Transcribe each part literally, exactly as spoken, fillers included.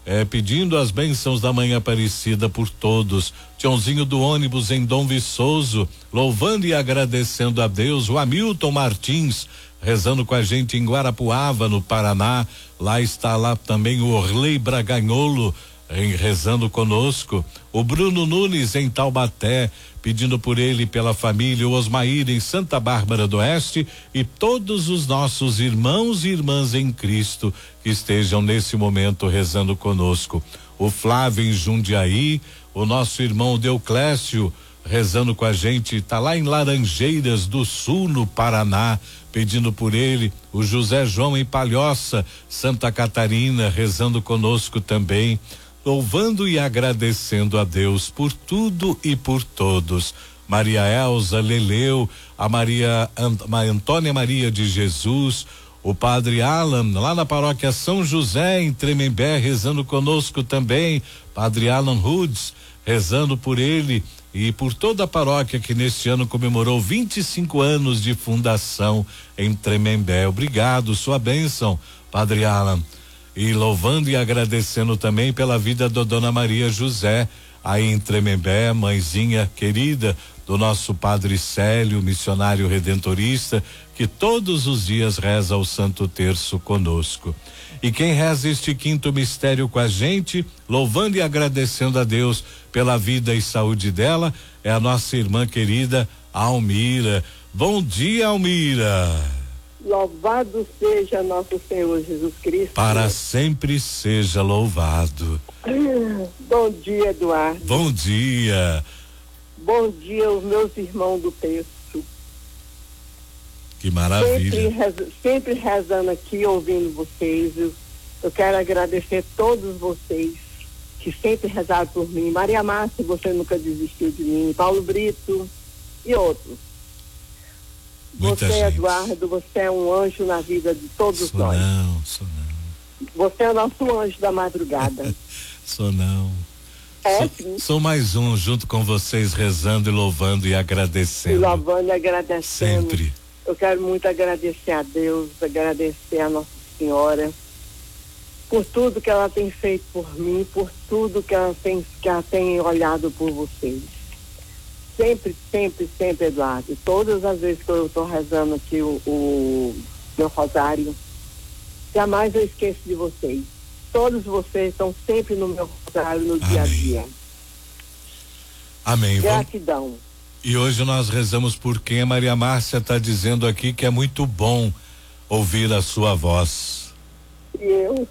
É, pedindo as bênçãos da Mãe Aparecida por todos. Tiãozinho do ônibus em Dom Viçoso, louvando e agradecendo a Deus. O Hamilton Martins, rezando com a gente em Guarapuava, no Paraná. Lá está lá também o Orley Braganholo, em, rezando conosco. O Bruno Nunes em Taubaté, pedindo por ele e pela família. O Osmair em Santa Bárbara do Oeste e todos os nossos irmãos e irmãs em Cristo que estejam nesse momento rezando conosco. O Flávio em Jundiaí, o nosso irmão Deuclésio rezando com a gente, tá lá em Laranjeiras do Sul, no Paraná, pedindo por ele. O José João em Palhoça, Santa Catarina, rezando conosco também, louvando e agradecendo a Deus por tudo e por todos. Maria Elza Leleu, a Maria a Antônia Maria de Jesus, o Padre Alan, lá na paróquia São José, em Tremembé, rezando conosco também. Padre Alan Hoods, rezando por ele e por toda a paróquia que neste ano comemorou vinte e cinco anos de fundação em Tremembé. Obrigado, sua bênção, Padre Alan. E louvando e agradecendo também pela vida da Dona Maria José, aí em Tremembé, mãezinha querida do nosso Padre Célio, missionário redentorista, que todos os dias reza o Santo Terço conosco. E quem reza este quinto mistério com a gente, louvando e agradecendo a Deus pela vida e saúde dela, é a nossa irmã querida Almira. Bom dia, Almira. Louvado seja nosso Senhor Jesus Cristo. Para sempre seja louvado. Bom dia, Eduardo. Bom dia. Bom dia, os meus irmãos do texto. Que maravilha. Sempre, rez, sempre rezando aqui, ouvindo vocês. Eu, eu quero agradecer a todos vocês que sempre rezaram por mim. Maria Márcia, você nunca desistiu de mim. Paulo Brito e outros. Muita você, gente. Eduardo, você é um anjo na vida de todos sou nós. Não, sou não. Você é o nosso anjo da madrugada. Sou não. É, sou, sim. Sou mais um junto com vocês, rezando e louvando e agradecendo. E louvando e agradecendo. Sempre. Eu quero muito agradecer a Deus, agradecer a Nossa Senhora por tudo que ela tem feito por mim, por tudo que ela tem, que ela tem olhado por vocês. Sempre, sempre, sempre, Eduardo. Todas as vezes que eu estou rezando aqui o, o meu rosário, jamais eu esqueço de vocês. Todos vocês estão sempre no meu rosário, no dia a dia. Amém. Gratidão. Vamos... E hoje nós rezamos por quem a Maria Márcia está dizendo aqui que é muito bom ouvir a sua voz. E eu,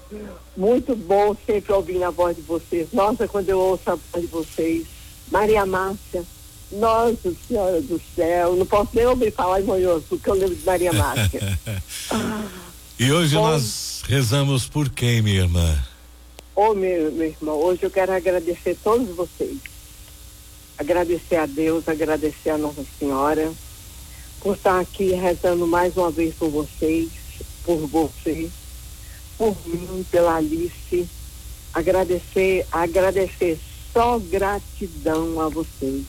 muito bom sempre ouvir a voz de vocês. Nossa, quando eu ouço a voz de vocês, Maria Márcia, nossa Senhora do céu, não posso nem ouvir falar em manhoso, porque eu lembro de Maria Márcia. ah, e hoje bom, nós rezamos por quem, minha irmã? Ô, oh, meu, meu irmão, hoje eu quero agradecer a todos vocês. Agradecer a Deus, agradecer a Nossa Senhora por estar aqui rezando mais uma vez por vocês, por você, por mim, pela Alice. Agradecer, agradecer, só gratidão a vocês.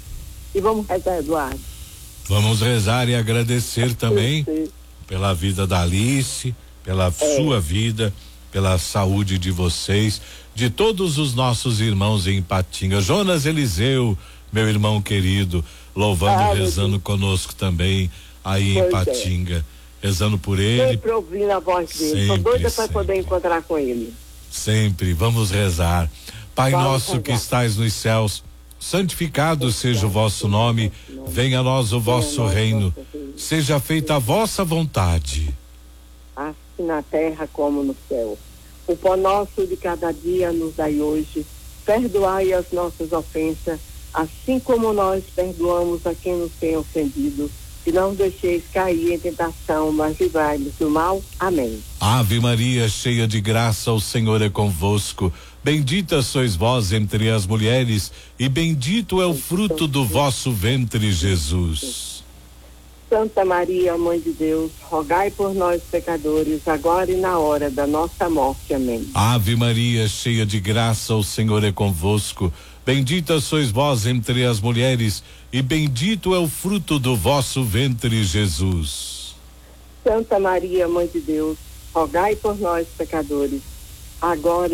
E vamos rezar, Eduardo. Vamos rezar e agradecer também Sim. pela vida da Alice, pela é. sua vida, pela saúde de vocês, de todos os nossos irmãos em Ipatinga. Jonas Eliseu, meu irmão querido, louvando ah, e rezando conosco também aí pois em Ipatinga, é. rezando por ele. Sempre ouvindo a voz dele, sou doida para poder encontrar com ele. Sempre, vamos rezar. Pai vamos nosso rezar. que estais nos céus, santificado seja o vosso nome, venha a nós o vosso reino, seja feita a vossa vontade. Assim na terra como no céu. O pão nosso de cada dia nos dai hoje, perdoai as nossas ofensas, assim como nós perdoamos a quem nos tem ofendido. E não deixeis cair em tentação, mas livrai-nos do mal. Amém. Ave Maria, cheia de graça, o Senhor é convosco. Bendita sois vós entre as mulheres, e bendito é o fruto do vosso ventre, Jesus. Santa Maria, Mãe de Deus, rogai por nós, pecadores, agora e na hora da nossa morte. Amém. Ave Maria, cheia de graça, o Senhor é convosco. Bendita sois vós entre as mulheres, e bendito é o fruto do vosso ventre, Jesus. Santa Maria, Mãe de Deus, rogai por nós, pecadores, agora